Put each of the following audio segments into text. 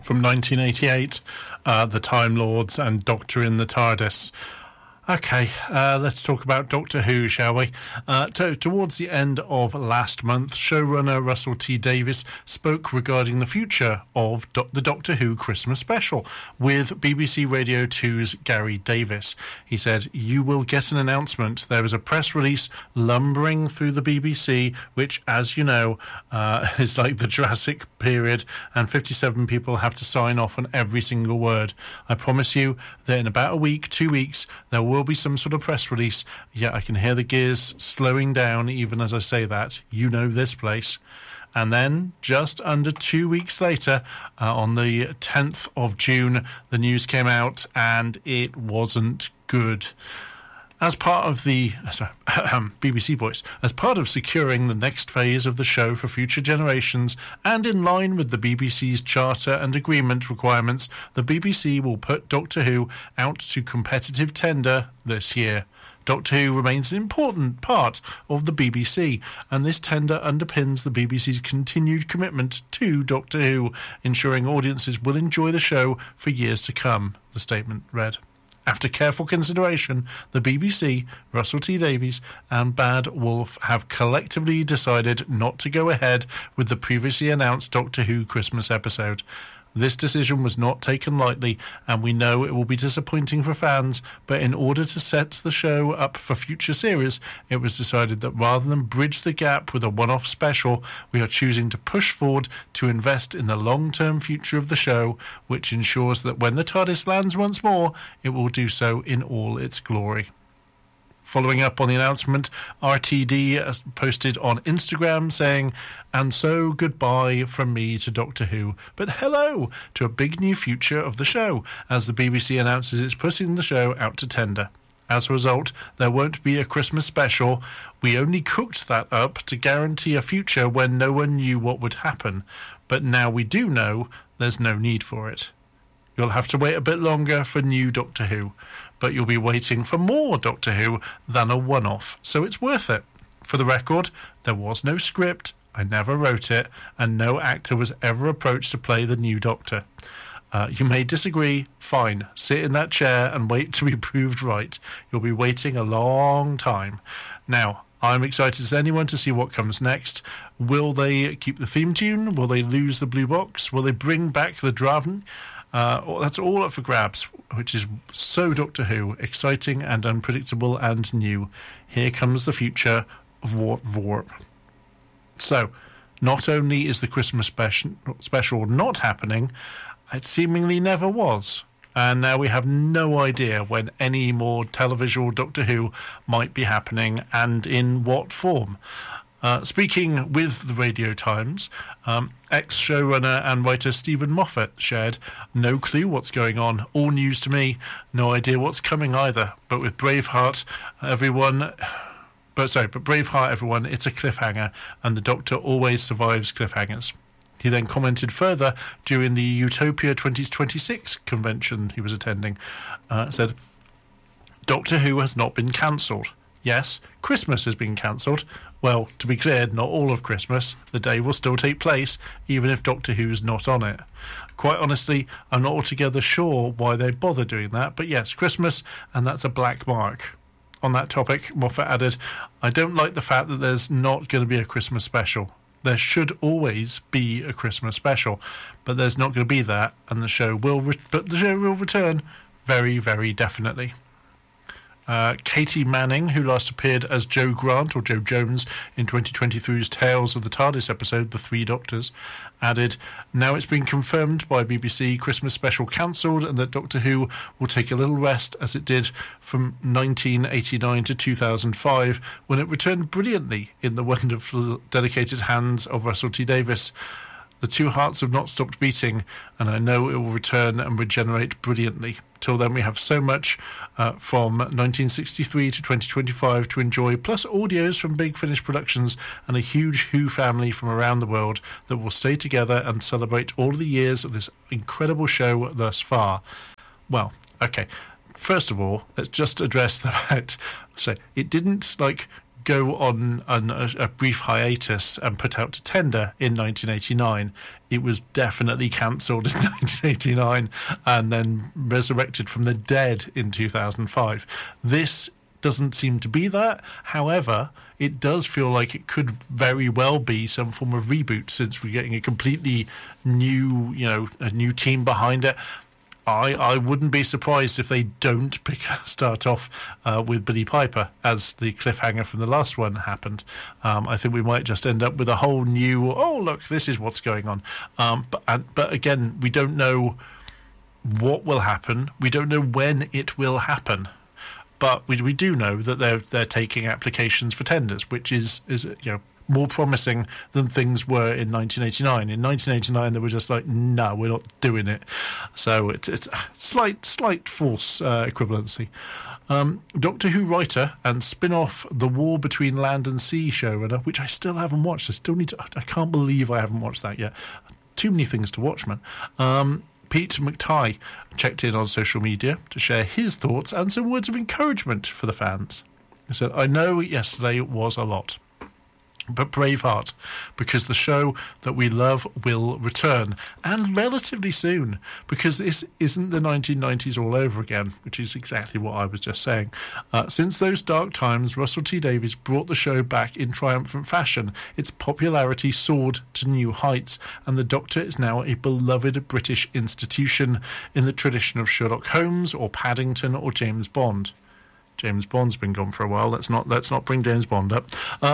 from 1988, The Time Lords and Doctor in the TARDIS. Okay, let's talk about Doctor Who, shall we? Towards the end of last month, showrunner Russell T Davies spoke regarding the future of the Doctor Who Christmas special with BBC Radio 2's Gary Davis. He said, "You will get an announcement. There is a press release lumbering through the BBC, which, as you know, is like the Jurassic period, and 57 people have to sign off on every single word. I promise you that in about a week, 2 weeks, there will be some sort of press release." Yeah, I can hear the gears slowing down even as I say that. You know this place. And then, just under 2 weeks later, on the 10th of June, the news came out, and it wasn't good. As part of the BBC Voice, as part of securing the next phase of the show for future generations, and in line with the BBC's charter and agreement requirements, the BBC will put Doctor Who out to competitive tender this year. Doctor Who remains an important part of the BBC, and this tender underpins the BBC's continued commitment to Doctor Who, ensuring audiences will enjoy the show for years to come, the statement read. After careful consideration, the BBC, Russell T Davies and Bad Wolf have collectively decided not to go ahead with the previously announced Doctor Who Christmas episode. This decision was not taken lightly, and we know it will be disappointing for fans, but in order to set the show up for future series, it was decided that rather than bridge the gap with a one-off special, we are choosing to push forward to invest in the long-term future of the show, which ensures that when the TARDIS lands once more, it will do so in all its glory. Following up on the announcement, RTD posted on Instagram saying, "And so goodbye from me to Doctor Who, but hello to a big new future of the show, as the BBC announces it's putting the show out to tender. As a result, there won't be a Christmas special. We only cooked that up to guarantee a future when no one knew what would happen, but now we do know, there's no need for it. You'll have to wait a bit longer for new Doctor Who, but you'll be waiting for more Doctor Who than a one-off, so it's worth it. For the record, there was no script, I never wrote it, and no actor was ever approached to play the new Doctor. You may disagree, fine, sit in that chair and wait to be proved right. You'll be waiting a long time. Now, I'm excited as anyone to see what comes next. Will they keep the theme tune? Will they lose the blue box? Will they bring back the Draven? That's all up for grabs, which is so Doctor Who, exciting and unpredictable and new. Here comes the future of Warp. So, not only is the Christmas special not happening, it seemingly never was. And now we have no idea when any more televisual Doctor Who might be happening and in what form. Speaking with the Radio Times, ex-showrunner and writer Stephen Moffat shared, "No clue what's going on, all news to me, no idea what's coming either, but with Braveheart, everyone, it's a cliffhanger, and the Doctor always survives cliffhangers." He then commented further during the Utopia 2026 convention he was attending, said, "Doctor Who has not been cancelled. Yes, Christmas has been cancelled. Well, to be clear, not all of Christmas. The day will still take place, even if Doctor Who's not on it. Quite honestly, I'm not altogether sure why they bother doing that, but yes, Christmas, and that's a black mark." On that topic, Moffat added, "I don't like the fact that there's not going to be a Christmas special. There should always be a Christmas special, but there's not going to be that, and the show will return very, very definitely." Katie Manning, who last appeared as Jo Grant, or Jo Jones, in 2023's Tales of the TARDIS episode, The Three Doctors, added, "Now it's been confirmed by BBC Christmas special cancelled, and that Doctor Who will take a little rest as it did from 1989 to 2005, when it returned brilliantly in the wonderful dedicated hands of Russell T Davies. The two hearts have not stopped beating, and I know it will return and regenerate brilliantly. Till then, we have so much from 1963 to 2025 to enjoy, plus audios from Big Finish Productions and a huge Who family from around the world that will stay together and celebrate all of the years of this incredible show thus far." Well, okay, first of all, let's just address the fact, it didn't, go on a brief hiatus and put out to tender in 1989. It was definitely cancelled in 1989 and then resurrected from the dead in 2005. This doesn't seem to be that. However, it does feel like it could very well be some form of reboot, since we're getting a completely new, a new team behind it. I wouldn't be surprised if they don't start off with Billy Piper, as the cliffhanger from the last one happened. I think we might just end up with a whole new, oh, look, this is what's going on. But again, we don't know what will happen. We don't know when it will happen. But we do know that they're taking applications for tenders, which is more promising than things were in 1989. In 1989, they were just like, no, we're not doing it. So it's a slight false equivalency. Doctor Who writer and spin-off The War Between Land and Sea showrunner, which I still haven't watched. I can't believe I haven't watched that yet. Too many things to watch, man. Pete McTighe checked in on social media to share his thoughts and some words of encouragement for the fans. He said, I know yesterday was a lot, but brave heart, because the show that we love will return, and relatively soon, because this isn't the 1990s all over again, which is exactly what I was just saying. Since those dark times, Russell T Davies brought the show back in triumphant fashion. Its popularity soared to new heights, and the Doctor is now a beloved British institution in the tradition of Sherlock Holmes or Paddington or James Bond. James Bond's been gone for a while. Let's not bring James Bond up.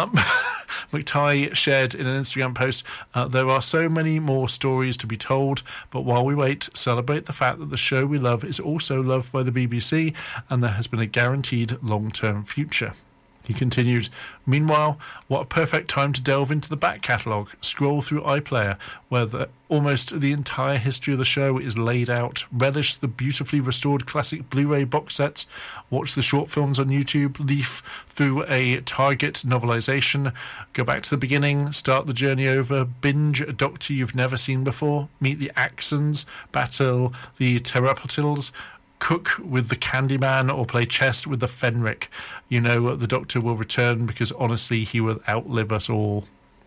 McTighe shared in an Instagram post, there are so many more stories to be told, but while we wait, celebrate the fact that the show we love is also loved by the BBC, and there has been a guaranteed long-term future. He continued, meanwhile, what a perfect time to delve into the back catalogue, scroll through iPlayer, where almost the entire history of the show is laid out, relish the beautifully restored classic Blu-ray box sets, watch the short films on YouTube, leaf through a Target novelisation, go back to the beginning, start the journey over, binge a Doctor you've never seen before, meet the Axons, battle the Pteropatils, cook with the Candyman or play chess with the Fenric. You know the Doctor will return because honestly he will outlive us all.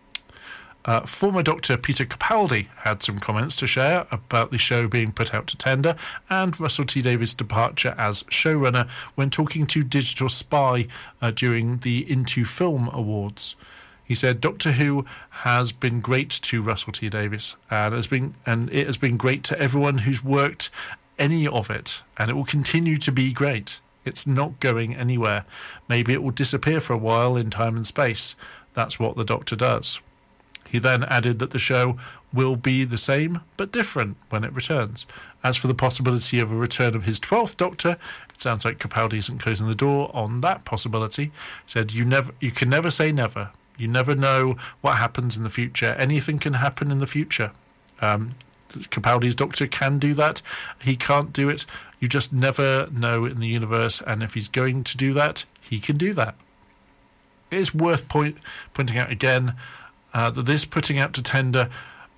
Former Doctor Peter Capaldi had some comments to share about the show being put out to tender and Russell T Davies' departure as showrunner when talking to Digital Spy during the Into Film Awards. He said, Doctor Who has been great to Russell T Davies and it has been great to everyone who's worked any of it, and it will continue to be great. It's not going anywhere. Maybe it will disappear for a while in time and space. That's what the Doctor does. He then added that the show will be the same but different when it returns. As for the possibility of a return of his 12th Doctor, it sounds like Capaldi isn't closing the door on that possibility. He said, you can never say never. You never know what happens in the future. Anything can happen in the future. Capaldi's Doctor can do that. He can't do it. You just never know in the universe, and if he's going to do that, he can do that. It is worth pointing out again that this putting out to tender,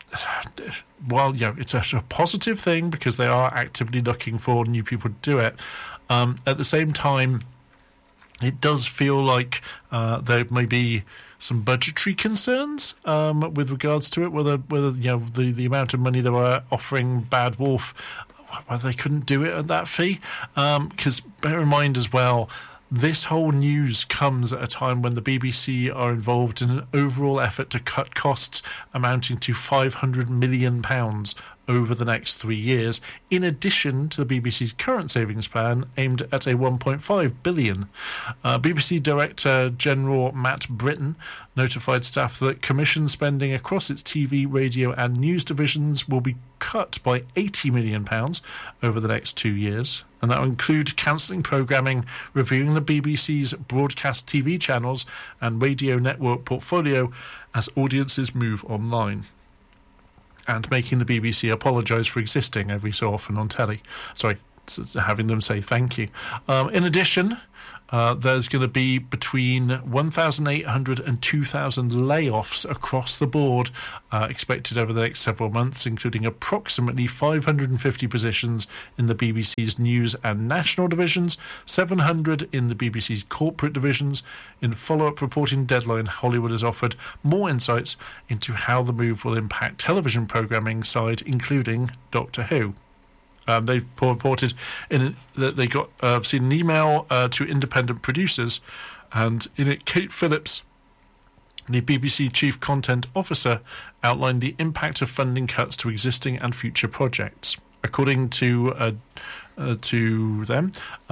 while it's a positive thing because they are actively looking for new people to do it, at the same time it does feel like there may be some budgetary concerns with regards to it, whether the amount of money they were offering Bad Wolf, whether they couldn't do it at that fee. Because bear in mind as well, this whole news comes at a time when the BBC are involved in an overall effort to cut costs amounting to £500 million over the next 3 years, in addition to the BBC's current savings plan aimed at a £1.5 billion. BBC Director General Matt Britton notified staff that commission spending across its TV, radio and news divisions will be cut by £80 million over the next 2 years, and that will include cancelling programming, reviewing the BBC's broadcast TV channels and radio network portfolio as audiences move online, and making the BBC apologise for existing every so often on telly. Sorry, having them say thank you. In addition, there's going to be between 1,800 and 2,000 layoffs across the board expected over the next several months, including approximately 550 positions in the BBC's news and national divisions, 700 in the BBC's corporate divisions. In follow-up reporting deadline, Hollywood has offered more insights into how the move will impact television programming side, including Doctor Who. They reported that they got seen an email to independent producers, and in it, Kate Phillips, the BBC Chief Content Officer, outlined the impact of funding cuts to existing and future projects. According to them,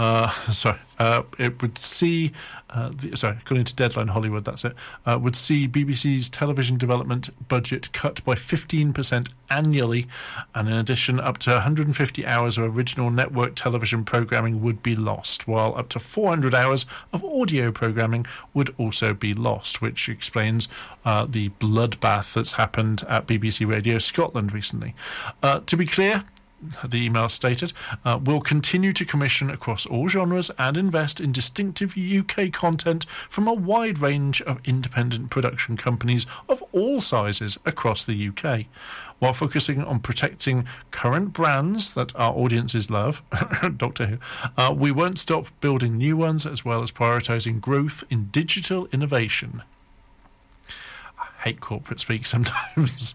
it would see, according to Deadline Hollywood, that's it, would see BBC's television development budget cut by 15% annually, and in addition, up to 150 hours of original network television programming would be lost, while up to 400 hours of audio programming would also be lost, which explains the bloodbath that's happened at BBC Radio Scotland recently. To be clear, the email stated, will continue to commission across all genres and invest in distinctive UK content from a wide range of independent production companies of all sizes across the UK. While focusing on protecting current brands that our audiences love, Doctor Who, we won't stop building new ones, as well as prioritising growth in digital innovation. Hate corporate speak sometimes.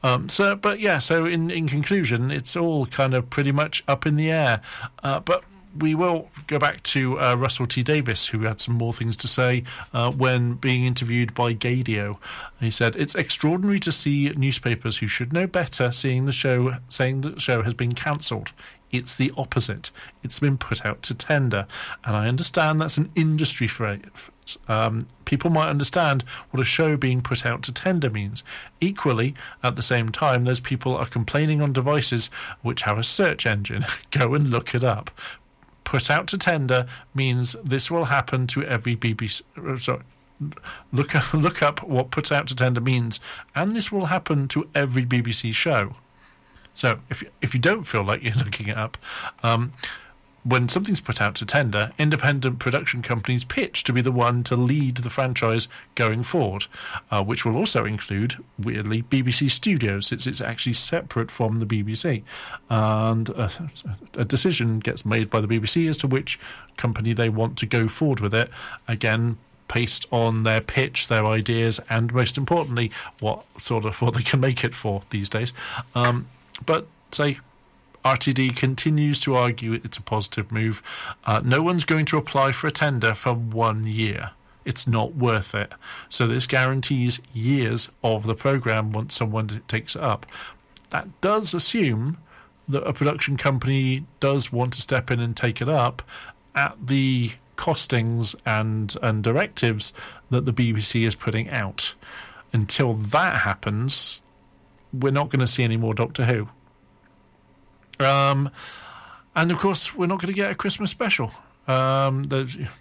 So in conclusion, it's all kind of pretty much up in the air. But we will go back to Russell T Davies, who had some more things to say when being interviewed by Gadio. He said, "It's extraordinary to see newspapers who should know better saying the show has been cancelled. It's the opposite. It's been put out to tender." And I understand that's an industry phrase. People might understand what a show being put out to tender means. Equally, at the same time, those people are complaining on devices which have a search engine. Go and look it up. Put out to tender means this will happen to every BBC... Sorry. Look up what put out to tender means, and this will happen to every BBC show. So if you don't feel like you're looking it up, when something's put out to tender, independent production companies pitch to be the one to lead the franchise going forward, which will also include, weirdly, BBC Studios. It's actually separate from the BBC. And a decision gets made by the BBC as to which company they want to go forward with it. Again, based on their pitch, their ideas, and most importantly, what they can make it for these days. But say RTD continues to argue it's a positive move. No one's going to apply for a tender for 1 year. It's not worth it. So this guarantees years of the programme once someone takes it up. That does assume that a production company does want to step in and take it up at the costings and directives that the BBC is putting out. Until that happens, we're not going to see any more Doctor Who. And of course, we're not going to get a Christmas special. And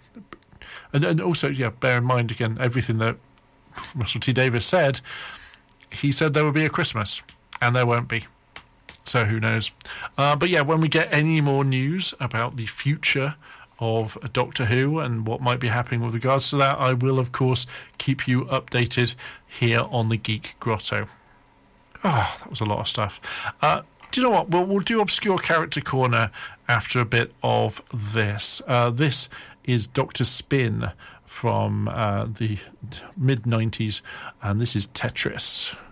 also, bear in mind again everything that Russell T Davies said. He said there will be a Christmas, and there won't be. So who knows? But when we get any more news about the future of Doctor Who and what might be happening with regards to that, I will, of course, keep you updated here on the Geek Grotto. That was a lot of stuff. Do you know what? We'll do Obscure Character Corner after a bit of this. This is Dr. Spin from the mid-90s, and this is Tetris.